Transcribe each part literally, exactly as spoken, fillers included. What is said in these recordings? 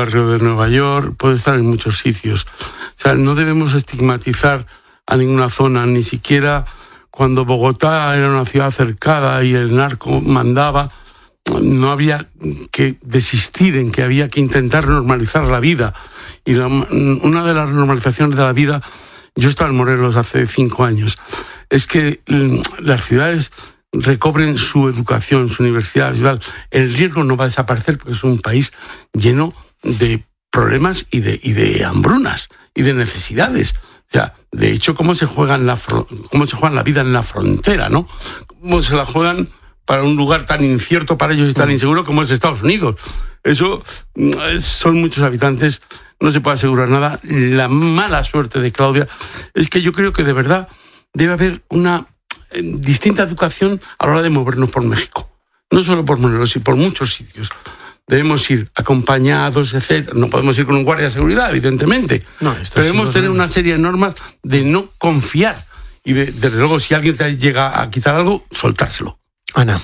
barrio de Nueva York, puede estar en muchos sitios. O sea, no debemos estigmatizar a ninguna zona, ni siquiera cuando Bogotá era una ciudad cercada y el narco mandaba, no había que desistir en que había que intentar normalizar la vida. Y la, una de las normalizaciones de la vida, yo estaba en Morelos hace cinco años, es que las ciudades recobren su educación, su universidad, ciudad. El riesgo no va a desaparecer porque es un país lleno de problemas y de, y de hambrunas y de necesidades. O sea, de hecho, cómo se juegan la cómo se juegan la vida en la frontera, ¿no? Cómo se la juegan para un lugar tan incierto para ellos y tan inseguro como es Estados Unidos. Eso, son muchos habitantes, no se puede asegurar nada. La mala suerte de Claudia es que yo creo que de verdad debe haber una distinta educación a la hora de movernos por México. No solo por Morelos, sino por muchos sitios. Debemos ir acompañados, etcétera. No podemos ir con un guardia de seguridad, evidentemente. No, pero debemos tener una serie de normas de no confiar. Y de, desde luego, si alguien te llega a quitar algo, soltárselo. Ana.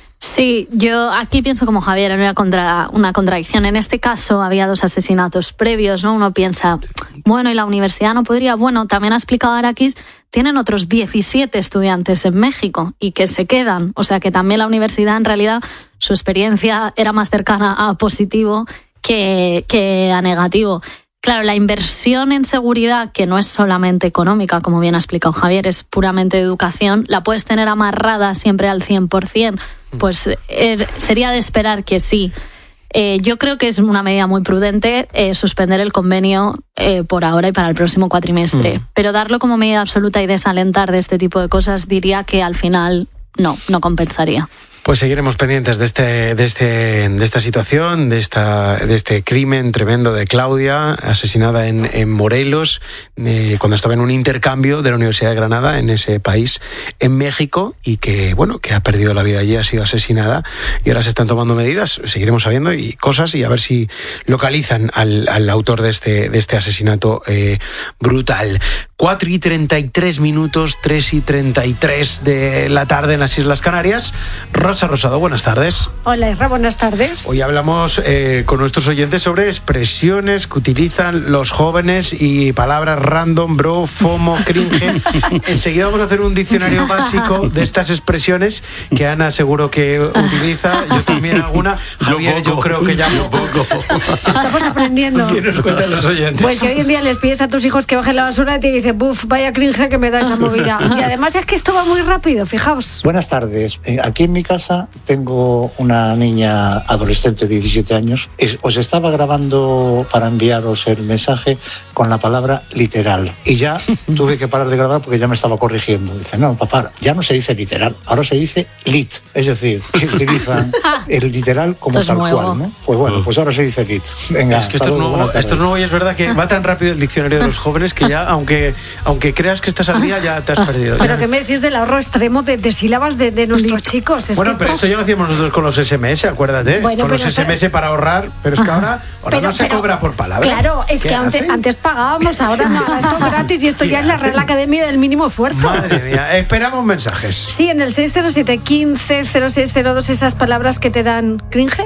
Sí, yo aquí pienso como Javier, en una, contra, una contradicción. En este caso había dos asesinatos previos, ¿no? Uno piensa, bueno, ¿y la universidad no podría? Bueno, también ha explicado Arakis, tienen otros diecisiete estudiantes en México y que se quedan. O sea que también la universidad, en realidad, su experiencia era más cercana a positivo que, que a negativo. Claro, la inversión en seguridad, que no es solamente económica, como bien ha explicado Javier, es puramente de educación, la puedes tener amarrada siempre al cien por ciento. Pues eh, sería de esperar que sí. Eh, yo creo que es una medida muy prudente eh, suspender el convenio eh, por ahora y para el próximo cuatrimestre. Mm. Pero darlo como medida absoluta y desalentar de este tipo de cosas, diría que al final no, no compensaría. Pues seguiremos pendientes de este, de este, de esta situación, de esta, de este crimen tremendo de Claudia, asesinada en, en Morelos, eh, cuando estaba en un intercambio de la Universidad de Granada en ese país, en México, y que, bueno, que ha perdido la vida allí, ha sido asesinada, y ahora se están tomando medidas. Seguiremos sabiendo y cosas, y a ver si localizan al, al autor de este, de este asesinato eh, brutal. cuatro y treinta y tres minutos, tres y treinta y tres de la tarde en las Islas Canarias. Rosa Rosado, buenas tardes. Hola, Isra, buenas tardes. Hoy hablamos eh, con nuestros oyentes sobre expresiones que utilizan los jóvenes y palabras random, bro, fomo, cringe. Enseguida vamos a hacer un diccionario básico de estas expresiones que Ana seguro que utiliza, yo también alguna. Javier, yo, yo creo que ya no. Poco. Estamos aprendiendo. ¿Qué nos cuentan los oyentes? Pues si hoy en día les pides a tus hijos que bajen la basura y te dicen, buf, vaya cringe que me da esa movida. Y además es que esto va muy rápido, fijaos. Buenas tardes. Eh, aquí en mi casa tengo una niña adolescente de diecisiete años. Es, os estaba grabando para enviaros el mensaje con la palabra literal. Y ya tuve que parar de grabar porque ya me estaba corrigiendo. Dice, no, papá, ya no se dice literal, ahora se dice lit. Es decir, que utilizan el literal como esto tal cual, ¿no? Pues bueno, pues ahora se dice lit. Venga, es que esto es, nuevo, esto es nuevo y es verdad que va tan rápido el diccionario de los jóvenes que ya, aunque, aunque creas que estás al día, ya te has perdido. Pero ¿qué me decís del ahorro extremo de, de sílabas de, de nuestros chicos? Es bueno, que pero esto... eso ya lo hacíamos nosotros con los ese eme ese, acuérdate. Bueno, con los ese eme ese para ahorrar, pero es que ahora, ahora pero, no se pero, cobra por palabra. Claro, es que antes, antes pagábamos, ahora no, esto es gratis y esto ya es la Real Academia del Mínimo Esfuerzo. Madre mía, esperamos mensajes. Sí, en el seis cero siete, quince, cero seis cero dos, esas palabras que te dan cringe.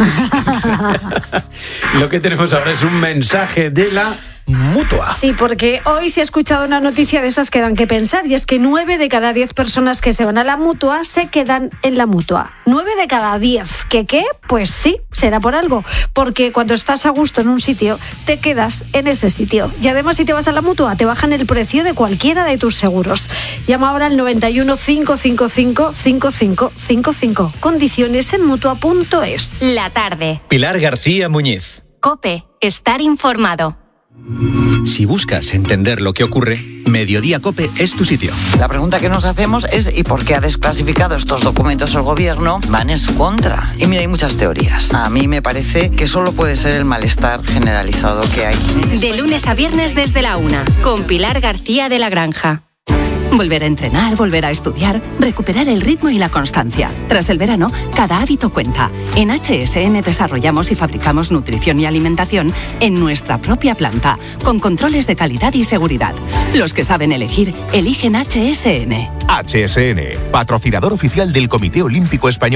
Lo que tenemos ahora es un mensaje de la Mutua. Sí, porque hoy se ha escuchado una noticia de esas que dan que pensar, y es que nueve de cada diez personas que se van a la Mutua se quedan en la Mutua. Nueve de cada diez. ¿Qué qué? Pues sí, será por algo. Porque cuando estás a gusto en un sitio, te quedas en ese sitio. Y además, si te vas a la Mutua, te bajan el precio de cualquiera de tus seguros. Llama ahora al noventa y uno, cinco cinco cinco, cinco cinco cinco cinco. Condiciones en mutua punto es. La tarde. Pilar García Muñiz. COPE. Estar informado. Si buscas entender lo que ocurre, Mediodía COPE es tu sitio. La pregunta que nos hacemos es ¿y por qué ha desclasificado estos documentos el gobierno? Van en su contra. Y mira, hay muchas teorías. A mí me parece que solo puede ser el malestar generalizado que hay. De lunes a viernes desde la una, con Pilar García de la Granja. Volver a entrenar, volver a estudiar, recuperar el ritmo y la constancia. Tras el verano, cada hábito cuenta. En H S N desarrollamos y fabricamos nutrición y alimentación en nuestra propia planta, con controles de calidad y seguridad. Los que saben elegir, eligen H S N. H S N, patrocinador oficial del Comité Olímpico Español.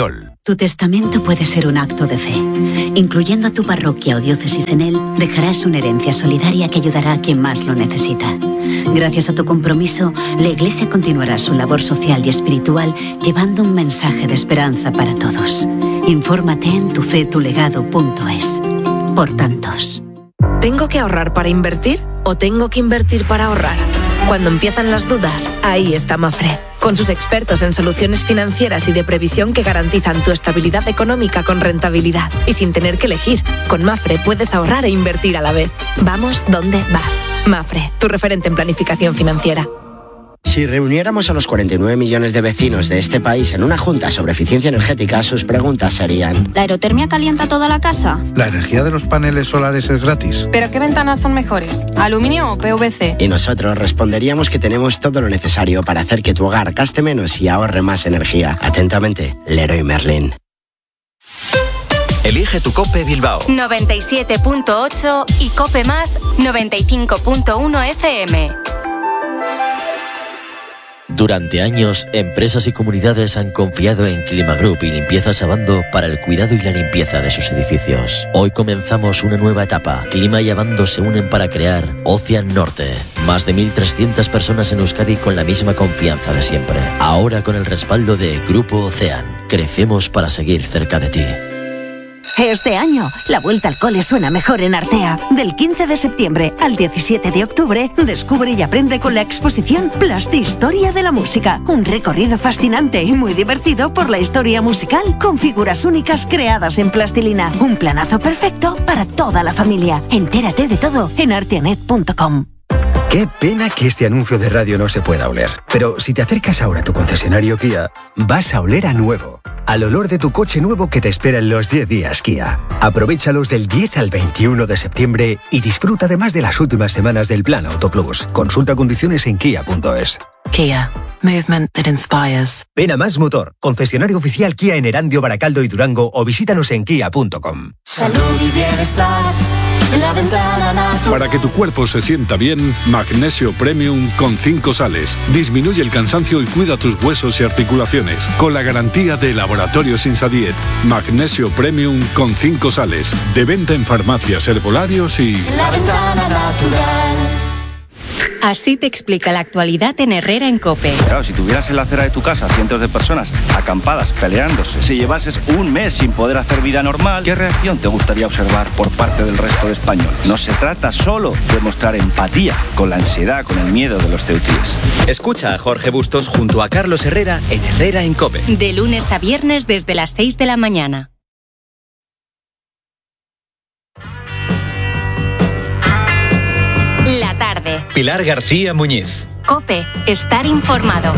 Tu testamento puede ser un acto de fe. Incluyendo a tu parroquia o diócesis en él, dejarás una herencia solidaria que ayudará a quien más lo necesita. Gracias a tu compromiso, la Iglesia continuará su labor social y espiritual llevando un mensaje de esperanza para todos. Infórmate en tu fe tu legado punto es. Por tantos. ¿Tengo que ahorrar para invertir o tengo que invertir para ahorrar? Cuando empiezan las dudas, ahí está Mafre, con sus expertos en soluciones financieras y de previsión que garantizan tu estabilidad económica con rentabilidad y sin tener que elegir. Con Mafre puedes ahorrar e invertir a la vez. Vamos donde vas. Mafre, tu referente en planificación financiera. Si reuniéramos a los cuarenta y nueve millones de vecinos de este país en una junta sobre eficiencia energética, sus preguntas serían: ¿la aerotermia calienta toda la casa? ¿La energía de los paneles solares es gratis? ¿Pero qué ventanas son mejores? ¿Aluminio o P V C? Y nosotros responderíamos que tenemos todo lo necesario para hacer que tu hogar gaste menos y ahorre más energía. Atentamente, Leroy Merlin. Elige tu COPE Bilbao. noventa y siete punto ocho y COPE Más noventa y cinco punto uno F M. Durante años, empresas y comunidades han confiado en Clima Group y Limpiezas Abando para el cuidado y la limpieza de sus edificios. Hoy comenzamos una nueva etapa. Clima y Abando se unen para crear Ocean Norte. Más de mil trescientas personas en Euskadi con la misma confianza de siempre. Ahora con el respaldo de Grupo Ocean. Crecemos para seguir cerca de ti. Este año, la vuelta al cole suena mejor en Artea. Del quince de septiembre al diecisiete de octubre, descubre y aprende con la exposición Plastihistoria de la Música. Un recorrido fascinante y muy divertido por la historia musical con figuras únicas creadas en plastilina. Un planazo perfecto para toda la familia. Entérate de todo en arteanet punto com. Qué pena que este anuncio de radio no se pueda oler. Pero si te acercas ahora a tu concesionario Kia, vas a oler a nuevo. Al olor de tu coche nuevo que te espera en los diez días Kia. Aprovéchalos del diez al veintiuno de septiembre y disfruta además de las últimas semanas del Plan Auto Plus. Consulta condiciones en kia punto es. Kia. Movement that inspires. Ven a Más Motor, concesionario oficial Kia en Erandio, Baracaldo y Durango, o visítanos en kia punto com. Salud y bienestar. La ventana natural. Para que tu cuerpo se sienta bien, Magnesio Premium con cinco sales. Disminuye el cansancio y cuida tus huesos y articulaciones. Con la garantía de Laboratorios Insadiet. Magnesio Premium con cinco sales. De venta en farmacias, herbolarios y... La ventana natural. Así te explica la actualidad en Herrera en COPE. Claro, si tuvieras en la acera de tu casa cientos de personas acampadas, peleándose, si llevases un mes sin poder hacer vida normal, ¿qué reacción te gustaría observar por parte del resto de españoles? No se trata solo de mostrar empatía con la ansiedad, con el miedo de los ceutíes. Escucha a Jorge Bustos junto a Carlos Herrera en Herrera en COPE. De lunes a viernes desde las seis de la mañana. La tarde. Pilar García Muñiz. COPE. Estar informado.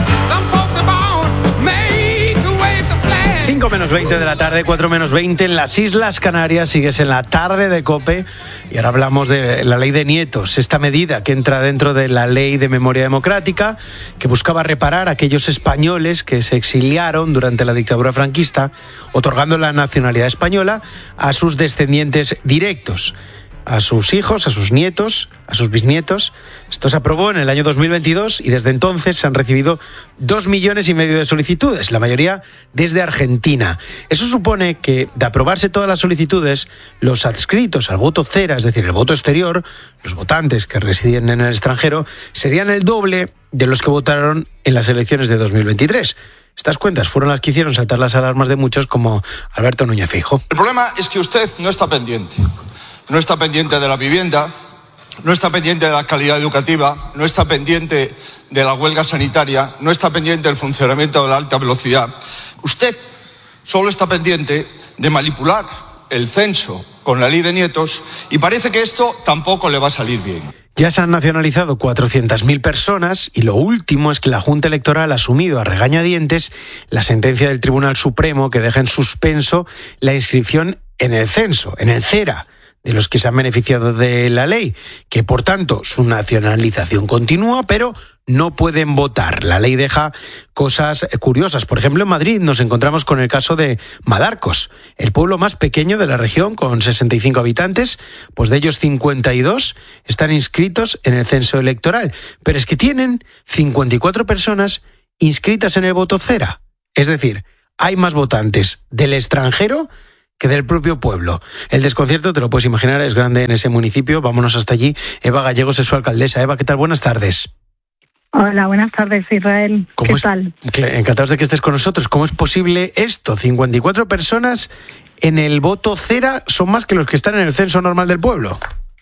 cinco menos veinte de la tarde, cuatro menos veinte en las Islas Canarias. Sigues en la tarde de COPE y ahora hablamos de la ley de nietos, esta medida que entra dentro de la ley de memoria democrática que buscaba reparar a aquellos españoles que se exiliaron durante la dictadura franquista, otorgando la nacionalidad española a sus descendientes directos, a sus hijos, a sus nietos, a sus bisnietos. Esto se aprobó en el año dos mil veintidós y desde entonces se han recibido dos millones y medio de solicitudes, la mayoría desde Argentina. Eso supone que, de aprobarse todas las solicitudes, los adscritos al voto cera, es decir, el voto exterior, los votantes que residen en el extranjero, serían el doble de los que votaron en las elecciones de dos mil veintitrés. Estas cuentas fueron las que hicieron saltar las alarmas de muchos como Alberto Núñez Feijóo. El problema es que usted no está pendiente. No está pendiente de la vivienda, no está pendiente de la calidad educativa, no está pendiente de la huelga sanitaria, no está pendiente del funcionamiento de la alta velocidad. Usted solo está pendiente de manipular el censo con la ley de nietos y parece que esto tampoco le va a salir bien. Ya se han nacionalizado cuatrocientas mil personas y lo último es que la Junta Electoral ha asumido a regañadientes la sentencia del Tribunal Supremo que deja en suspenso la inscripción en el censo, en el cera, de los que se han beneficiado de la ley, que por tanto su nacionalización continúa, pero no pueden votar. La ley deja cosas curiosas. Por ejemplo, en Madrid nos encontramos con el caso de Madarcos, el pueblo más pequeño de la región, con sesenta y cinco habitantes, pues de ellos cincuenta y dos están inscritos en el censo electoral, pero es que tienen cincuenta y cuatro personas inscritas en el voto cera. Es decir, hay más votantes del extranjero que del propio pueblo. El desconcierto, te lo puedes imaginar, es grande en ese municipio. Vámonos hasta allí. Eva Gallegos es su alcaldesa. Eva, ¿qué tal? Buenas tardes. Hola, buenas tardes, Israel. ¿Qué es, tal? Encantados de que estés con nosotros. ¿Cómo es posible esto? cincuenta y cuatro personas en el voto cera son más que los que están en el censo normal del pueblo.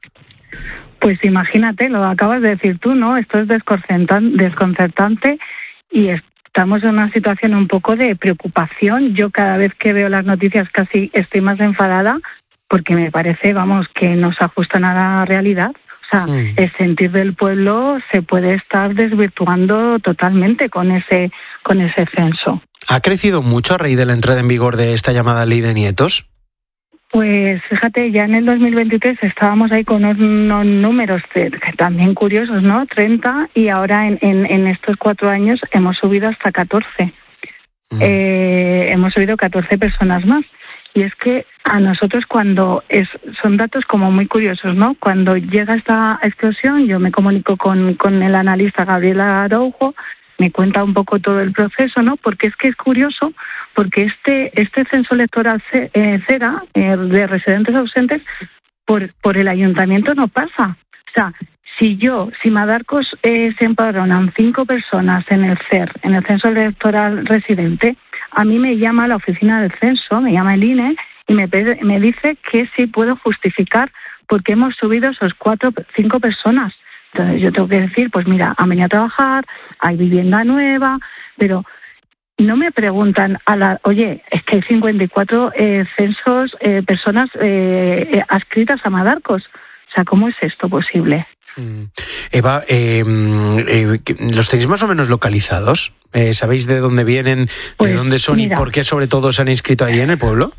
Pues imagínate, lo acabas de decir tú, ¿no? Esto es desconcertante y estamos en una situación un poco de preocupación. Yo cada vez que veo las noticias casi estoy más enfadada porque me parece, vamos, que no se ajustan a la realidad. O sea, sí. El sentir del pueblo se puede estar desvirtuando totalmente con ese, con ese censo. ¿Ha crecido mucho a raíz de la entrada en vigor de esta llamada ley de nietos? Pues fíjate, ya en el dos mil veintitrés estábamos ahí con unos, unos números que también curiosos, ¿no? treinta, y ahora en, en, en estos cuatro años hemos subido hasta catorce. Mm. Eh, hemos subido catorce personas más. Y es que a nosotros cuando es, son datos como muy curiosos, ¿no? Cuando llega esta explosión, yo me comunico con, con el analista Gabriel Araujo, me cuenta un poco todo el proceso, ¿no? Porque es que es curioso, porque este este censo electoral cera eh, de residentes ausentes por por el ayuntamiento no pasa. O sea, si yo, si Madarcos eh, se empadronan cinco personas en el C E R, en el censo electoral residente, a mí me llama la oficina del censo, me llama el I N E y me, me dice que sí puedo justificar porque hemos subido esos cuatro, cinco personas. Entonces yo tengo que decir, pues mira, han venido a trabajar, hay vivienda nueva, pero no me preguntan, a la, oye, es que hay cincuenta y cuatro eh, censos, eh, personas eh, eh, adscritas a Madarcos. O sea, ¿cómo es esto posible? Mm. Eva, eh, eh, ¿los tenéis más o menos localizados? Eh, ¿Sabéis de dónde vienen, pues, de dónde son mira, y por qué sobre todo se han inscrito ahí en el pueblo?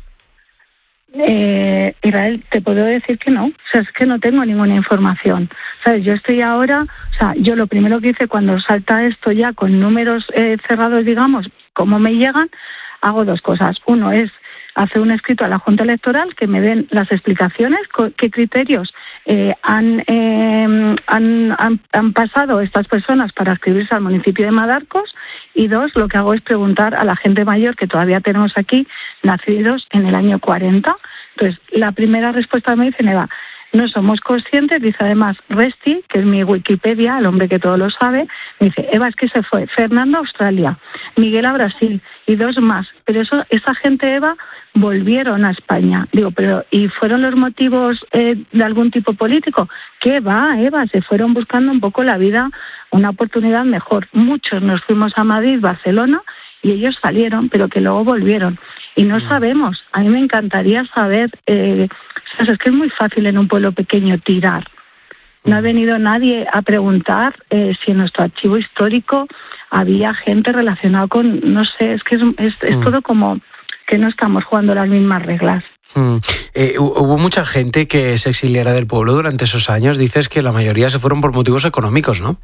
Eh, Israel, te puedo decir que no, o sea, es que no tengo ninguna información. ¿Sabes? Yo estoy ahora, o sea, yo lo primero que hice cuando salta esto ya con números eh, cerrados, digamos, cómo me llegan, hago dos cosas. Uno es hacer un escrito a la Junta Electoral que me den las explicaciones, qué criterios eh, han, eh, han, han, han pasado estas personas para inscribirse al municipio de Madarcos, y dos, lo que hago es preguntar a la gente mayor que todavía tenemos aquí, nacidos en el año cuarenta. Entonces, la primera respuesta me dice, Eva, no somos conscientes, dice además Resti, que es mi Wikipedia, el hombre que todo lo sabe, me dice, Eva, es que se fue Fernando a Australia, Miguel a Brasil y dos más, pero eso, esa gente, Eva, volvieron a España. Digo, pero ¿y fueron los motivos eh, de algún tipo político? ¿Qué va, Eva? Se fueron buscando un poco la vida, una oportunidad mejor. Muchos nos fuimos a Madrid, Barcelona, y ellos salieron, pero que luego volvieron. Y no sabemos. A mí me encantaría saber, eh, es que es muy fácil en un pueblo pequeño tirar. No ha venido nadie a preguntar eh, si en nuestro archivo histórico había gente relacionada con, no sé, es que es, es, es mm. todo como que no estamos jugando las mismas reglas. Mm. Eh, hubo mucha gente que se exiliara del pueblo durante esos años. Dices que la mayoría se fueron por motivos económicos, ¿no?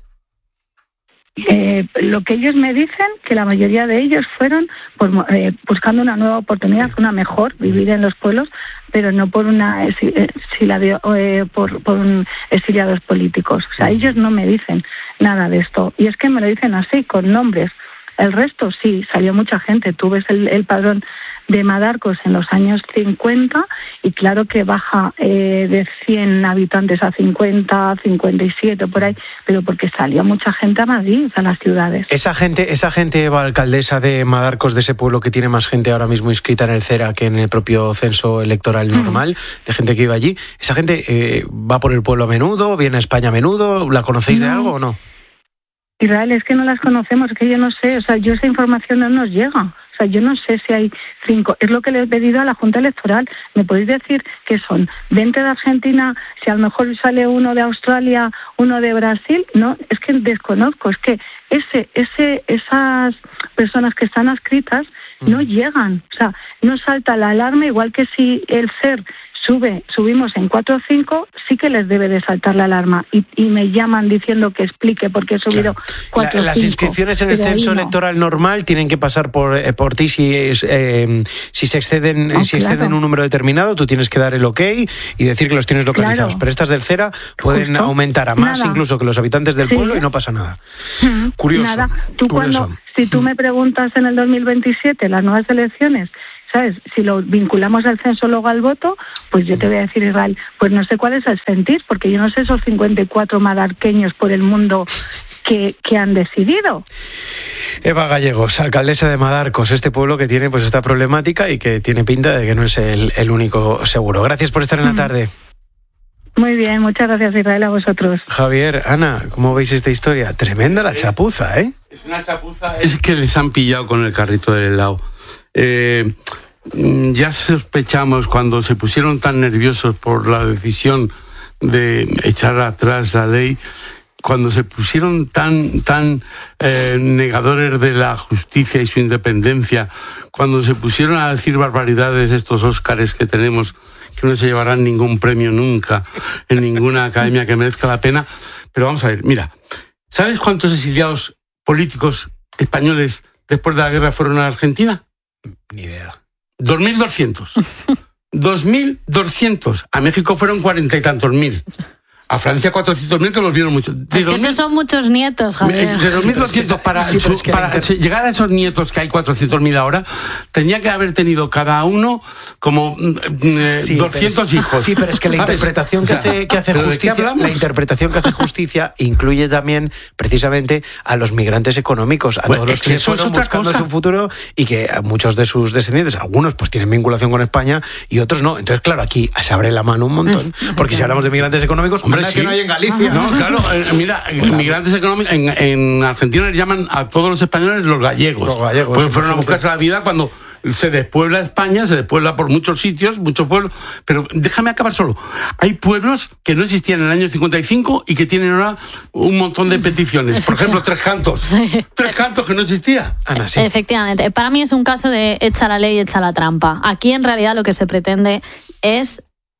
Eh, lo que ellos me dicen, que la mayoría de ellos fueron por, eh, buscando una nueva oportunidad, una mejor, vivir en los pueblos, pero no por una exiliado, eh, por, por un exiliados políticos. O sea, ellos no me dicen nada de esto. Y es que me lo dicen así, con nombres. El resto sí, salió mucha gente. Tú ves el, el padrón de Madarcos en los años cincuenta y claro que baja eh, de cien habitantes a cincuenta, cincuenta y siete por ahí, pero porque salió mucha gente a Madrid, a las ciudades. Esa gente, esa gente, Eva, alcaldesa de Madarcos, de ese pueblo que tiene más gente ahora mismo inscrita en el CERA que en el propio censo electoral normal, mm. de gente que iba allí, ¿esa gente eh, va por el pueblo a menudo, viene a España a menudo? ¿La conocéis no. de algo o no? Israel, es que no las conocemos, es que yo no sé, o sea, yo esa información no nos llega. O sea, yo no sé si hay cinco. Es lo que le he pedido a la Junta Electoral. ¿Me podéis decir que son veinte de Argentina, si a lo mejor sale uno de Australia, uno de Brasil? No, es que desconozco. Es que ese, ese, esas personas que están adscritas no llegan. O sea, no salta la alarma, igual que si el C E R sube, subimos en cuatro o cinco, sí que les debe de saltar la alarma. Y, y me llaman diciendo que explique por qué he subido cuatro o cinco. Las inscripciones en el censo no. electoral normal tienen que pasar por... Eh, por por ti si es, eh, si se exceden, oh, si exceden claro. un número determinado, tú tienes que dar el ok y decir que los tienes localizados. Claro. Pero estas del Cera pueden Justo. aumentar a más nada. incluso que los habitantes del sí. pueblo y no pasa nada. Mm, curioso. Nada. Tú curioso. Cuando, si tú me preguntas en el dos mil veintisiete, las nuevas elecciones, ¿sabes? Si lo vinculamos al censo luego al voto, pues yo te voy a decir, Israel, pues no sé cuál es el sentir, porque yo no sé esos cincuenta y cuatro madarqueños por el mundo que, que han decidido. Eva Gallegos, alcaldesa de Madarcos, este pueblo que tiene pues esta problemática y que tiene pinta de que no es el, el único seguro. Gracias por estar en la tarde. Muy bien, muchas gracias, Israel, a vosotros. Javier, Ana, ¿cómo veis esta historia? Tremenda la chapuza, ¿eh? Es una chapuza, es que les han pillado con el carrito del helado. Eh, ya sospechamos cuando se pusieron tan nerviosos por la decisión de echar atrás la ley, cuando se pusieron tan tan eh, negadores de la justicia y su independencia, cuando se pusieron a decir barbaridades estos Óscares que tenemos, que no se llevarán ningún premio nunca en ninguna academia que merezca la pena. Pero vamos a ver, mira, ¿sabes cuántos exiliados políticos españoles después de la guerra fueron a Argentina? Ni idea. dos mil doscientos. dos mil doscientos. A México fueron cuarenta y tantos mil. A Francia cuatrocientos mil, que los vieron mucho. De es que esos son muchos nietos, Javier. De dos mil doscientos para, sí, su, es que para inter... llegar a esos nietos que hay cuatrocientos mil ahora, tenía que haber tenido cada uno como eh, sí, doscientos pero, hijos. Sí, pero es que la interpretación que hace, que hace justicia, la interpretación que hace justicia incluye también precisamente a los migrantes económicos, a bueno, todos los que, que se fueron buscando su futuro y que muchos de sus descendientes, algunos pues tienen vinculación con España y otros no. Entonces, claro, aquí se abre la mano un montón, porque si hablamos de migrantes económicos, Hombre, sí. que no hay en Galicia. No, claro, eh, mira, migrantes económicos, en, en Argentina les llaman a todos los españoles los gallegos. Los gallegos. Pues sí, fueron a buscarse la vida cuando se despuebla España, se despuebla por muchos sitios, muchos pueblos, pero déjame acabar solo. Hay pueblos que no existían en el año cincuenta y cinco y que tienen ahora un montón de peticiones. Por ejemplo, Tres Cantos. Sí. Tres Cantos que no existía. Ana, sí. Efectivamente. Para mí es un caso de echa la ley, echa la trampa. Aquí en realidad lo que se pretende es...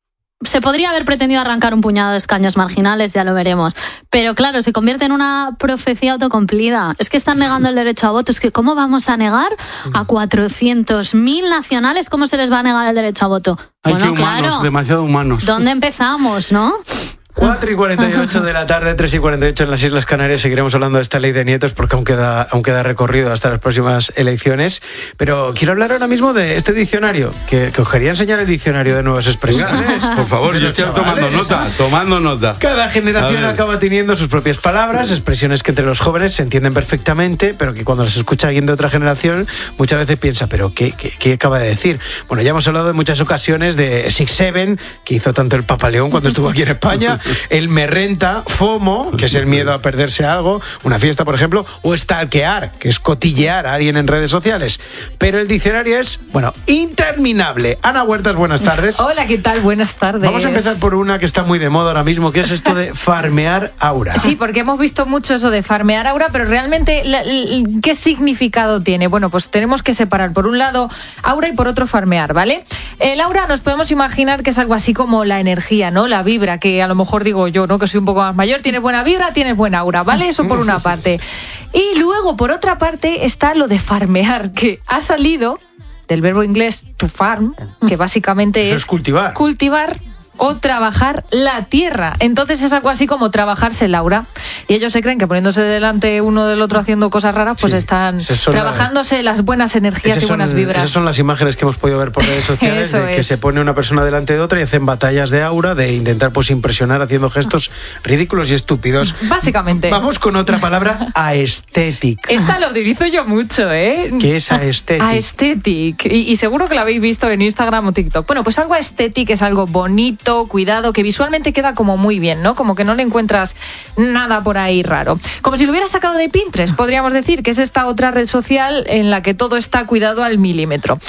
Se podría haber pretendido arrancar un puñado de escaños marginales, ya lo veremos. Pero claro, se convierte en una profecía autocumplida. Es que están negando el derecho a voto. Es que ¿cómo vamos a negar a cuatrocientos mil nacionales? ¿Cómo se les va a negar el derecho a voto? Hay bueno, que humanos, claro. demasiado humanos. ¿Dónde empezamos, no? cuatro y cuarenta y ocho de la tarde, tres y cuarenta y ocho en las Islas Canarias. Seguiremos hablando de esta ley de nietos porque aún queda, aún queda recorrido hasta las próximas elecciones. Pero quiero hablar ahora mismo de este diccionario, que, que os quería enseñar el diccionario de nuevas expresiones. Por favor, yo estoy tomando nota, tomando nota. Cada generación acaba teniendo sus propias palabras, expresiones que entre los jóvenes se entienden perfectamente, pero que cuando las escucha alguien de otra generación, muchas veces piensa, ¿pero qué, qué, qué acaba de decir? Bueno, ya hemos hablado en muchas ocasiones de Six Seven, que hizo tanto el Papa León cuando estuvo aquí en España, el me renta, FOMO, que es el miedo a perderse algo, una fiesta, por ejemplo, o stalkear, que es cotillear a alguien en redes sociales. Pero el diccionario es, bueno, interminable. Ana Huertas, buenas tardes. Hola, ¿qué tal? Buenas tardes. Vamos a empezar por una que está muy de moda ahora mismo, que es esto de farmear aura. Sí, porque hemos visto mucho eso de farmear aura, pero realmente, ¿qué significado tiene? Bueno, pues tenemos que separar, por un lado, aura y por otro farmear, ¿vale? El aura nos podemos imaginar que es algo así como la energía, ¿no? La vibra, que a lo mejor digo yo, ¿no? Que soy un poco más mayor, tienes buena vibra, tienes buena aura, ¿vale? Eso por una parte. Y luego, por otra parte, está lo de farmear, que ha salido del verbo inglés to farm, que básicamente Eso es, es cultivar. Cultivar o trabajar la tierra. Entonces es algo así como trabajarse el aura. Y ellos se creen que poniéndose delante uno del otro haciendo cosas raras, pues sí, están trabajándose la... las buenas energías y buenas son, vibras. Esas son las imágenes que hemos podido ver por redes sociales, de que es. se pone una persona delante de otra y hacen batallas de aura, de intentar pues impresionar haciendo gestos ridículos y estúpidos. Básicamente. Vamos con otra palabra, aesthetic. Esta lo utilizo yo mucho, ¿eh? ¿Qué es aesthetic? Aesthetic. Y, y seguro que la habéis visto en Instagram o TikTok. Bueno, pues algo aesthetic es algo bonito, cuidado, que visualmente queda como muy bien, ¿no? Como que no le encuentras nada por ahí raro. Como si lo hubieras sacado de Pinterest, podríamos decir, que es esta otra red social en la que todo está cuidado al milímetro.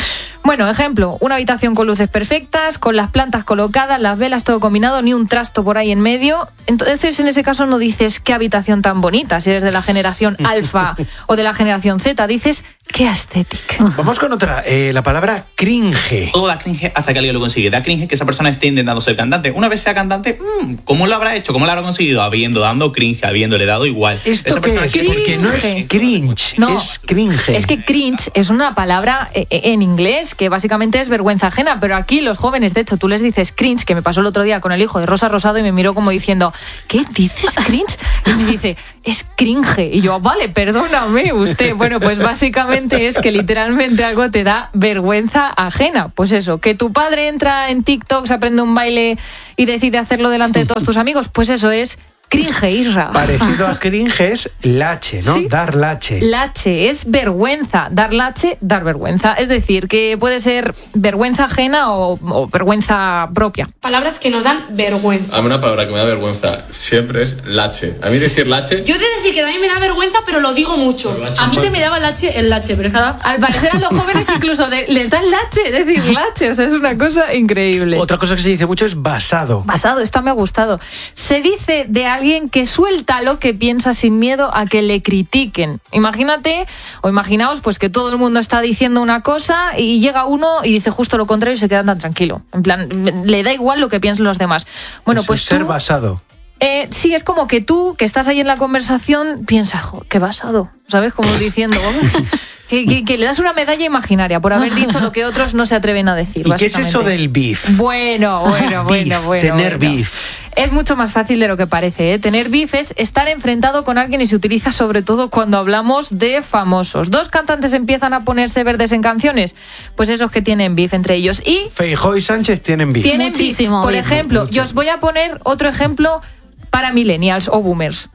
Bueno, ejemplo, una habitación con luces perfectas, con las plantas colocadas, las velas, todo combinado, ni un trasto por ahí en medio. Entonces, en ese caso no dices qué habitación tan bonita, si eres de la generación alfa o de la generación Z, dices qué estética. Vamos con otra, eh, la palabra cringe. Todo da cringe hasta que alguien lo consigue. Da cringe que esa persona esté intentando ser cantante. Una vez sea cantante, mmm, ¿cómo lo habrá hecho? ¿Cómo lo habrá conseguido? Habiendo dado cringe, habiéndole dado igual. ¿Esto esa qué persona es? que Porque no es cringe, No, es cringe. Es que cringe es una palabra eh, en inglés que básicamente es vergüenza ajena, pero aquí los jóvenes, de hecho, tú les dices cringe, que me pasó el otro día con el hijo de Rosa Rosado y me miró como diciendo, ¿qué dices cringe? Y me dice, es cringe. Y yo, vale, perdóname usted. Bueno, pues básicamente es que literalmente algo te da vergüenza ajena. Pues eso, que tu padre entra en TikTok, se aprende un baile y decide hacerlo delante de todos tus amigos, pues eso es cringe, Isra. Parecido a cringe es lache, ¿no? ¿Sí? Dar lache. Lache es vergüenza. Dar lache, dar vergüenza. Es decir, que puede ser vergüenza ajena o, o vergüenza propia. Palabras que nos dan vergüenza. A mí una palabra que me da vergüenza siempre es lache. A mí decir lache... Yo he de decir que también me da vergüenza, pero lo digo mucho. A mí te me daba lache el lache, pero claro, al parecer a los jóvenes incluso de, les dan lache, decir lache. O sea, es una cosa increíble. Otra cosa que se dice mucho es basado. Basado, esta me ha gustado. Se dice de alguien que suelta lo que piensa sin miedo a que le critiquen. Imagínate, o imaginaos, pues que todo el mundo está diciendo una cosa y llega uno y dice justo lo contrario y se queda tan tranquilo. En plan, le da igual lo que piensen los demás. Bueno, Eso pues es ser tú, basado. Eh, sí, es como que tú, que estás ahí en la conversación, piensas, jo, qué basado, ¿sabes? Como diciendo... Que, que, que le das una medalla imaginaria por haber dicho lo que otros no se atreven a decir. ¿Y qué es eso del beef? Bueno, bueno, bueno, bueno. Tener bueno. beef. Es mucho más fácil de lo que parece, ¿eh? Tener beef es estar enfrentado con alguien y se utiliza sobre todo cuando hablamos de famosos. Dos cantantes empiezan a ponerse verdes en canciones, pues esos que tienen beef entre ellos. Y Feijóo y Sánchez tienen beef. Tienen Muchísimo beef. Por beef. ejemplo, Mucho. yo os voy a poner otro ejemplo para millennials o boomers.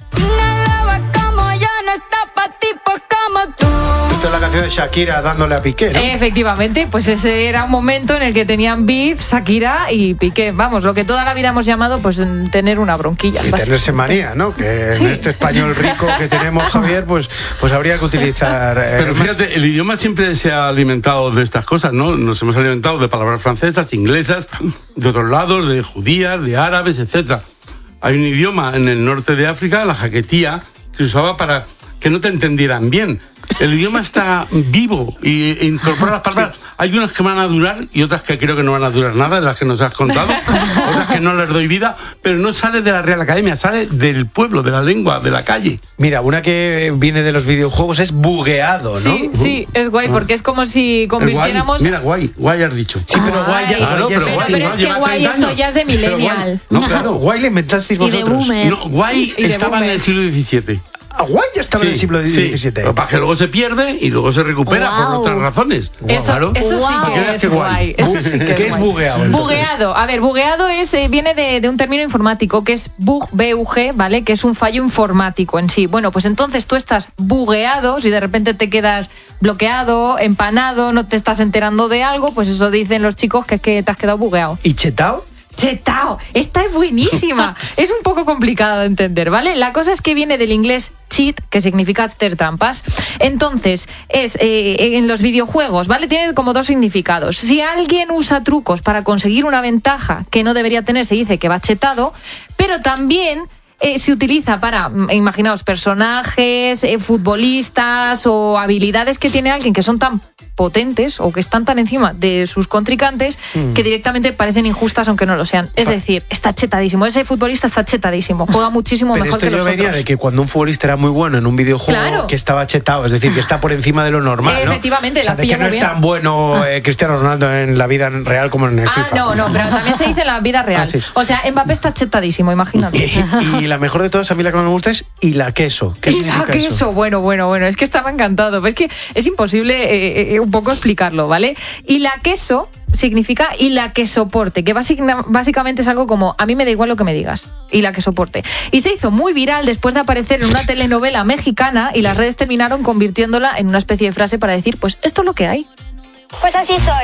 Esto es la canción de Shakira dándole a Piqué, ¿no? Efectivamente, pues ese era un momento en el que tenían beef Shakira y Piqué. Vamos, lo que toda la vida hemos llamado pues tener una bronquilla. Y tenerse manía, ¿no? Que Sí. en este español rico que tenemos, Javier, pues, pues habría que utilizar... eh, Pero más- fíjate, el idioma siempre se ha alimentado de estas cosas, ¿no? Nos hemos alimentado de palabras francesas, inglesas, de otros lados, de judías, de árabes, etcétera. Hay un idioma en el norte de África, la jaquetía, que se usaba para que no te entendieran bien. El idioma está vivo y e incorpora las palabras. Sí. Hay unas que van a durar y otras que creo que no van a durar nada, de las que nos has contado. Otras que no les doy vida, pero no sale de la Real Academia, sale del pueblo, de la lengua, de la calle. Mira, una que viene de los videojuegos es bugueado, ¿no? Sí, sí, es guay, porque es como si convirtiéramos... Guay, mira, guay, guay has dicho. Sí, pero guay ya, claro, guay ya pero, es- guay, pero no, es que lleva guay treinta eso años. ya es de Pero millennial. guay, no, claro. Guay le inventasteis Y de vosotros. boomer. No, guay Y de estaba en boomer. el siglo diecisiete. Ah, guay ya estaba Sí, en el siglo sí, diecisiete. pero para que luego se pierde y luego se recupera Guau. por otras razones. Eso, Claro. eso sí Guau. que Para es que veas guay. qué guay. Eso sí que ¿Qué es es guay. bugueado, entonces? Bugueado. A ver, bugueado es, eh, viene de, de un término informático que es bug, B U G, ¿vale? Que es un fallo informático en sí. Bueno, pues entonces tú estás bugueado, si de repente te quedas bloqueado, empanado, no te estás enterando de algo, pues eso dicen los chicos que es que te has quedado bugueado. ¿Y chetao? Chetao, esta es buenísima. Es un poco complicada de entender, ¿vale? La cosa es que viene del inglés cheat, que significa hacer trampas. Entonces, es eh, en los videojuegos, ¿vale? Tiene como dos significados. Si alguien usa trucos para conseguir una ventaja que no debería tener, se dice que va chetado, pero también... Eh, se utiliza para, mm, imaginaos, personajes, eh, futbolistas o habilidades que tiene alguien que son tan potentes o que están tan encima de sus contrincantes mm. que directamente parecen injustas aunque no lo sean. Es decir, está chetadísimo. Ese futbolista está chetadísimo. Juega muchísimo Pero mejor esto que yo los venía otros. de que cuando un futbolista era muy bueno en un videojuego, Claro. que estaba chetado, es decir, que está por encima de lo normal, ¿no? Efectivamente, O sea, la de pilla que no muy es bien. tan bueno eh, Cristiano Ronaldo en la vida real como en el Ah, FIFA. no, no, pero también se dice en la vida real. Ah, sí. O sea, Mbappé está chetadísimo, imagínate. Y, y la mejor de todas, a mí la que más me gusta es y la queso. ¿Qué Y la significa queso, eso? bueno, bueno, bueno, es que estaba encantado. Pero es que es imposible eh, eh, un poco explicarlo, ¿vale? Y la queso significa y la que soporte, que básica- básicamente es algo como a mí me da igual lo que me digas, y la que soporte. Y se hizo muy viral después de aparecer en una telenovela mexicana y las redes terminaron convirtiéndola en una especie de frase para decir, pues esto es lo que hay. Pues así soy.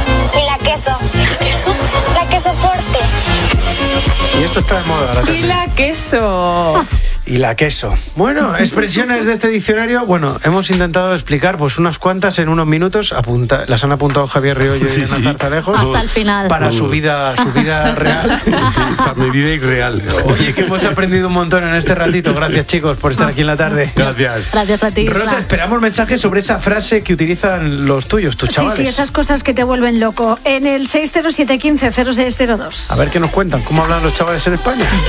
Y la queso. ¿La queso? La que soporte. Y esto está de moda ahora Y también. la queso. Y la queso. Bueno, expresiones de este diccionario, bueno, hemos intentado explicar pues unas cuantas en unos minutos, apunta, las han apuntado Javier Riollo Sí, y Ana sí. Zarzalejos. Hasta el final. Para Vamos. su vida, su vida real. Sí, para mi vida irreal. Oye, que hemos aprendido un montón en este ratito. Gracias, chicos, por estar aquí en la tarde. Gracias. Gracias a ti, Rosa, Isra. esperamos mensajes sobre esa frase que utilizan los tuyos, tus Sí, chavales. sí, esas cosas que te vuelven loco. En el seis cero siete uno cinco cero seis cero dos. A ver qué nos cuentan, cómo hablan los chavales en España.